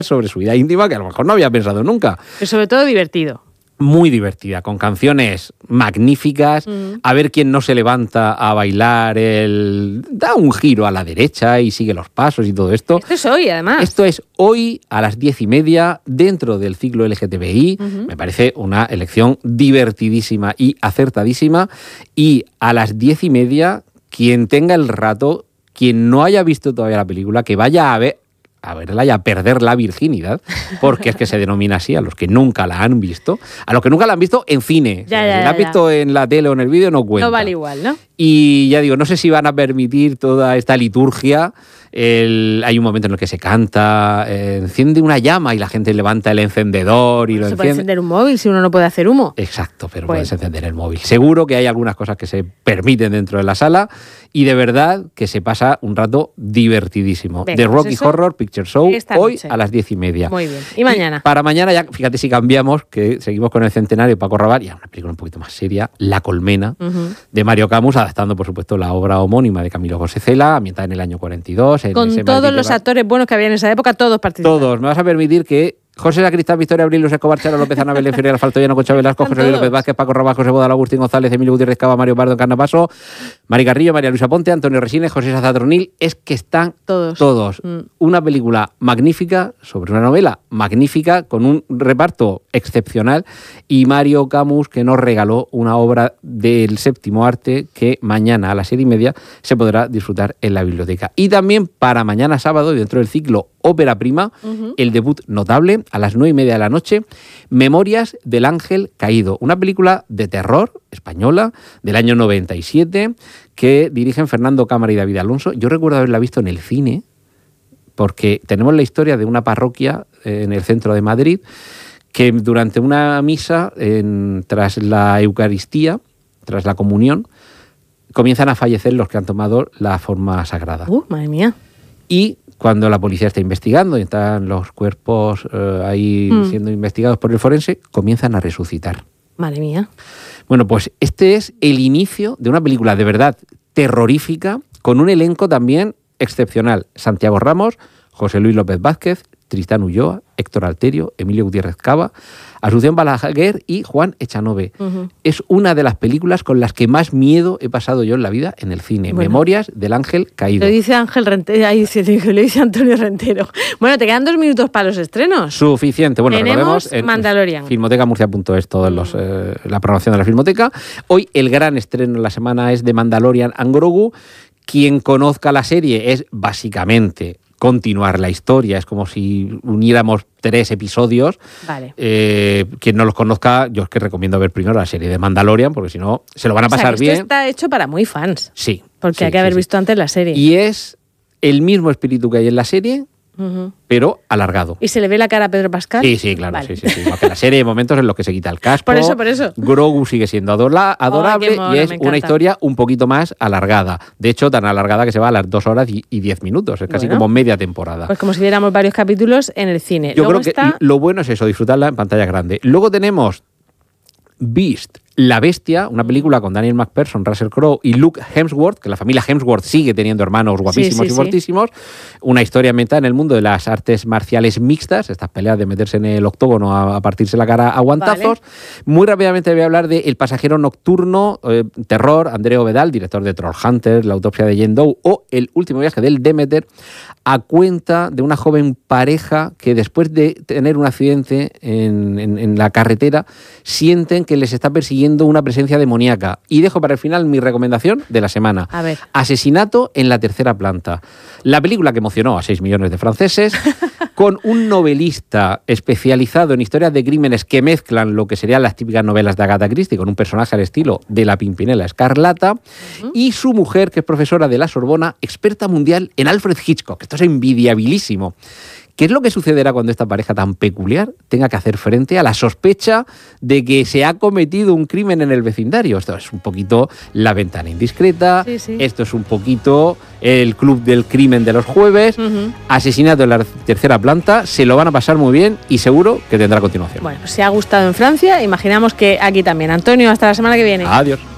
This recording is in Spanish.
sobre su vida íntima que a lo mejor no había pensado nunca. Pero sobre todo divertido. Muy divertida, con canciones magníficas, a ver quién no se levanta a bailar, da un giro a la derecha y sigue los pasos y todo esto. Esto es hoy, además. Esto es hoy a las 10:30 dentro del ciclo LGTBI. Me parece una elección divertidísima y acertadísima. Y a las 10:30, quien tenga el rato, quien no haya visto todavía la película, que vaya a verla y a perder la virginidad, porque es que se denomina así a los que nunca la han visto, a los que nunca la han visto en cine. Si la has visto en la tele o en el vídeo no cuenta. No vale igual, ¿no? Y ya digo, no sé si van a permitir toda esta liturgia. Hay un momento en el que se canta, enciende una llama y la gente levanta el encendedor y lo Se enciende. puede encender un móvil si uno no puede hacer humo. Exacto, pero puedes encender el móvil. Seguro que hay algunas cosas que se permiten dentro de la sala y de verdad que se pasa un rato divertidísimo. Venga, The pues Rocky eso, Horror Picture Show, hoy noche. a las 10:30. Muy bien. ¿Y mañana? Para mañana ya, fíjate si cambiamos, que seguimos con el centenario de Paco Rabanne, ya una película un poquito más seria, La Colmena, de Mario Camus, adaptando por supuesto la obra homónima de Camilo José Cela, ambientada en el año 42. Con todos los actores buenos que había en esa época, todos participaron. Todos. Me vas a permitir que José Sacristán, Victoria Abril, Luis Escobar, Charo López, Ana Belén Ferrer, Alfalto Llano, Concha Velasco, José Luis López Vázquez, Paco Rabanne, José Bodal, Agustín González, Emilio Gutiérrez Cava, Mario Pardo, Encarna Paso, Mari Carrillo, María Luisa Ponte, Antonio Resines, José Sazatronil. Es que están todos. Una película magnífica sobre una novela magnífica con un reparto excepcional y Mario Camus, que nos regaló una obra del séptimo arte que mañana a las 7:30 se podrá disfrutar en la biblioteca. Y también para mañana sábado, dentro del ciclo Ópera Prima, el debut notable a las 9:30 de la noche, Memorias del Ángel Caído, una película de terror española del año 97 que dirigen Fernando Cámara y David Alonso. Yo recuerdo haberla visto en el cine porque tenemos la historia de una parroquia en el centro de Madrid que durante una misa, tras la Eucaristía, tras la comunión, comienzan a fallecer los que han tomado la forma sagrada. Madre mía. Y cuando la policía está investigando y están los cuerpos ahí siendo investigados por el forense, comienzan a resucitar. Madre mía. Bueno, pues este es el inicio de una película de verdad terrorífica, con un elenco también excepcional. Santiago Ramos, José Luis López Vázquez, Tristán Ulloa, Héctor Alterio, Emilio Gutiérrez Cava, Asunción Balaguer y Juan Echanove. Es una de las películas con las que más miedo he pasado yo en la vida en el cine. Bueno, Memorias del Ángel Caído. Lo dice Ángel Rentero, lo dice Antonio Rentero. Bueno, te quedan 2 minutos para los estrenos. Suficiente. Bueno, tenemos recordemos Mandalorian. Filmotecamurcia.es, todos la programación de la Filmoteca. Hoy el gran estreno de la semana es de Mandalorian and Grogu. Quien conozca la serie es básicamente continuar la historia, es como si uniéramos 3 episodios. Vale. Quien no los conozca, yo es que recomiendo ver primero la serie de Mandalorian, porque si no, se lo van a pasar bien. Esto está hecho para muy fans. Sí. Porque hay que haber visto antes la serie. Y es el mismo espíritu que hay en la serie, pero alargado. ¿Y se le ve la cara a Pedro Pascal? Sí, claro. Vale. Sí. Igual que la serie hay momentos en los que se quita el casco. Por eso. Grogu sigue siendo adorable y es una historia un poquito más alargada. De hecho, tan alargada que se va a las 2 horas y 10 minutos. Es casi como media temporada. Pues como si viéramos varios capítulos en el cine. Yo creo que lo bueno es eso, disfrutarla en pantalla grande. Luego tenemos Beast, La Bestia, una película con Daniel McPherson, Russell Crowe y Luke Hemsworth, que la familia Hemsworth sigue teniendo hermanos guapísimos y fortísimos. Una historia ambientada en el mundo de las artes marciales mixtas, estas peleas de meterse en el octógono a partirse la cara a guantazos. Vale. Muy rápidamente voy a hablar de El pasajero nocturno, terror, André Ovedal, director de Trollhunter, La autopsia de Jane Doe o El último viaje del Demeter, a cuenta de una joven pareja que después de tener un accidente en la carretera sienten que les está persiguiendo una presencia demoníaca. Y dejo para el final mi recomendación de la semana. A ver. Asesinato en la tercera planta. La película que emocionó a 6 millones de franceses, con un novelista especializado en historias de crímenes que mezclan lo que serían las típicas novelas de Agatha Christie con un personaje al estilo de la Pimpinela Escarlata, y su mujer, que es profesora de la Sorbona, experta mundial en Alfred Hitchcock. Esto es envidiabilísimo. ¿Qué es lo que sucederá cuando esta pareja tan peculiar tenga que hacer frente a la sospecha de que se ha cometido un crimen en el vecindario? Esto es un poquito La ventana indiscreta, esto es un poquito El club del crimen de los jueves, Asesinato en la tercera planta. Se lo van a pasar muy bien y seguro que tendrá continuación. Bueno, pues si ha gustado en Francia, imaginamos que aquí también. Antonio, hasta la semana que viene. Adiós.